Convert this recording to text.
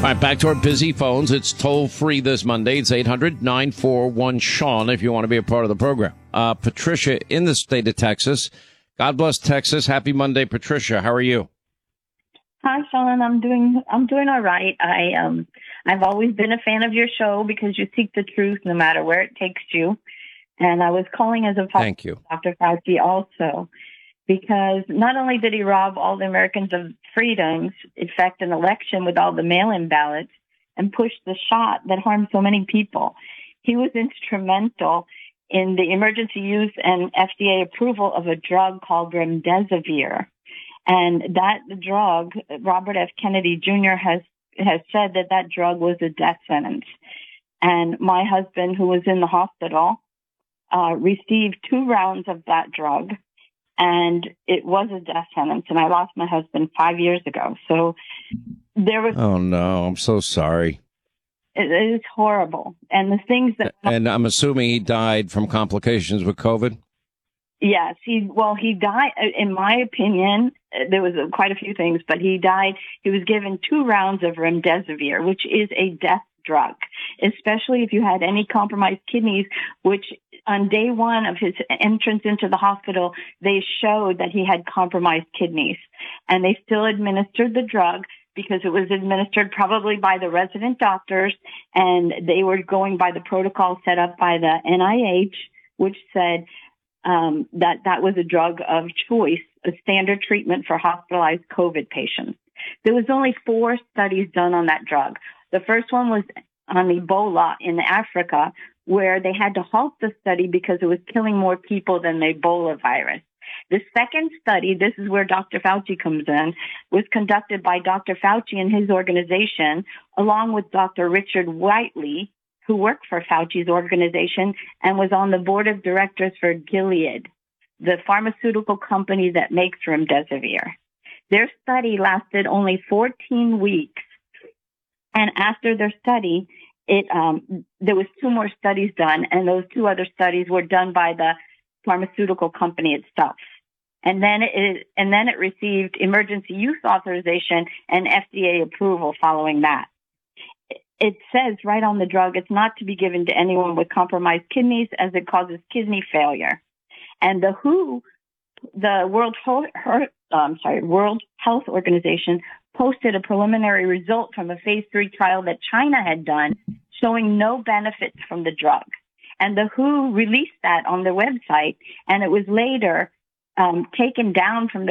All right, back to our busy phones. It's toll-free this Monday. It's 800-941-SEAN if you want to be a part of the program. Patricia in the state of Texas. God bless Texas. Happy Monday, Patricia. How are you? Hi, Sean. I'm doing all right. I've always been a fan of your show because you seek the truth no matter where it takes you. And I was calling as a Thank you. Dr. Fauci also, because not only did he rob all the Americans of freedoms, effect an election with all the mail-in ballots, and push the shot that harmed so many people, he was instrumental in the emergency use and FDA approval of a drug called remdesivir. And that drug, Robert F. Kennedy Jr. has said that drug was a death sentence. And my husband, who was in the hospital, received 2 rounds of that drug, and it was a death sentence. And I lost my husband 5 years ago. So there was. Oh no, I'm so sorry. It is horrible. And the things that. And I'm assuming he died from complications with COVID. Yes, he died. In my opinion, there was quite a few things, but he died. He was given 2 rounds of remdesivir, which is a death drug, especially if you had any compromised kidneys, which on day 1 of his entrance into the hospital, they showed that he had compromised kidneys. And they still administered the drug because it was administered probably by the resident doctors, and they were going by the protocol set up by the NIH, which said that was a drug of choice, a standard treatment for hospitalized COVID patients. There was only 4 studies done on that drug. The first one was on Ebola in Africa, where they had to halt the study because it was killing more people than the Ebola virus. The second study, this is where Dr. Fauci comes in, was conducted by Dr. Fauci and his organization, along with Dr. Richard Whiteley, who worked for Fauci's organization and was on the board of directors for Gilead, the pharmaceutical company that makes remdesivir. Their study lasted only 14 weeks. And after their study, there was 2 more studies done, and those 2 other studies were done by the pharmaceutical company itself. And then it received emergency use authorization and FDA approval following that. It says right on the drug, it's not to be given to anyone with compromised kidneys as it causes kidney failure. And the WHO, the World Health Organization, posted a preliminary result from a phase 3 trial that China had done showing no benefits from the drug. And the WHO released that on their website, and it was later taken down from the